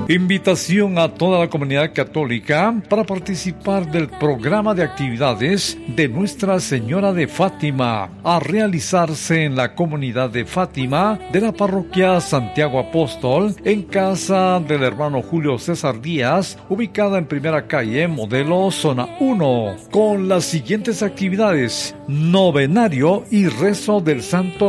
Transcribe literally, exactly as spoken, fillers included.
Invitación a toda la comunidad católica para participar del programa de actividades de Nuestra Señora de Fátima a realizarse en la comunidad de Fátima de la parroquia Santiago Apóstol en casa del hermano Julio César Díaz, ubicada en Primera Calle, Modelo Zona uno, con las siguientes actividades: novenario y rezo del Santo